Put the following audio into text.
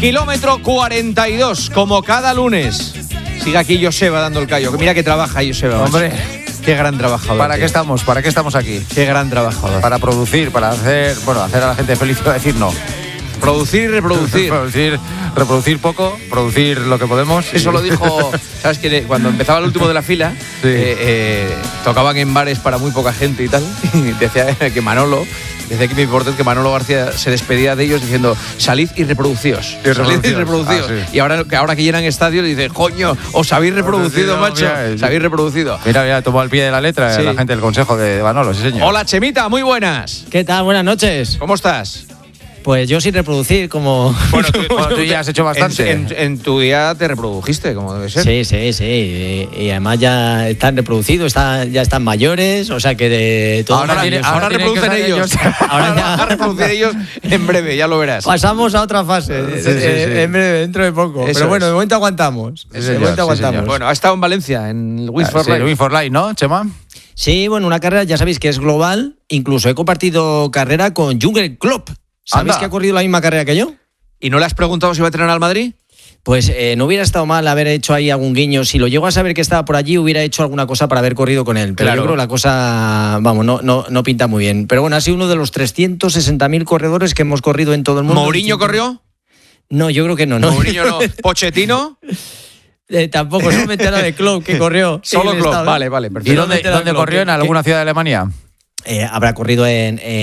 Kilómetro 42, como cada lunes. Sigue aquí Joseba dando el callo. Mira que trabaja Joseba. Hombre, qué gran trabajador. ¿Para qué estamos? ¿Para qué estamos aquí? Qué gran trabajador. Para producir, para hacer a la gente feliz, iba a decir no. Producir y reproducir. reproducir poco, producir lo que podemos. Eso lo dijo, ¿sabes qué? Cuando empezaba el último de la fila, Sí. tocaban en bares para muy poca gente y tal. Y decía que Manolo que Manolo García se despedía de ellos diciendo: salid y reproducíos. Salid y reproducíos. Ah, sí. Y ahora que llenan estadios, dice: coño, os habéis reproducido, macho. Mira, os habéis reproducido. Mira, tomó al pie de la letra Sí. la gente del consejo de Manolo, sí señor. Hola, Chemita, muy buenas. ¿Qué tal? Buenas noches. ¿Cómo estás? Pues yo sin reproducir, como... Bueno, tú ya has hecho bastante. En tu día te reprodujiste, como debe ser. Sí. Y además ya están reproducidos, ya están mayores, o sea que de todo. Ahora tienen reproducen que ellos. Ahora ya- Ahora reproducen ellos en breve, ya lo verás. Pasamos a otra fase, Sí. en breve, dentro de poco. Eso Pero bueno, es. de momento aguantamos. Sí, señor. Bueno, ha estado en Valencia, en el Wings for Sí, Life. Win for Life, ¿no, Chema? Sí, bueno, una carrera, ya sabéis que es global. Incluso he compartido carrera con Jürgen Klopp. ¿Sabéis Anda. que ha corrido la misma carrera que yo? ¿Y no le has preguntado si va a entrenar al Madrid? Pues no hubiera estado mal haber hecho ahí algún guiño. Si lo llego a saber que estaba por allí, hubiera hecho alguna cosa para haber corrido con él. Pero Claro. yo creo que la cosa, vamos, no pinta muy bien. Pero bueno, ha sido uno de los 360.000 corredores que hemos corrido en todo el mundo. ¿Mourinho corrió? No, yo creo que no. Mourinho no. ¿Pochettino? Tampoco, solo me entero de Klopp que corrió. Solo en el Klopp. estado. Vale, ¿Y perfecto. dónde corrió? ¿En alguna ciudad de Alemania? Habrá corrido en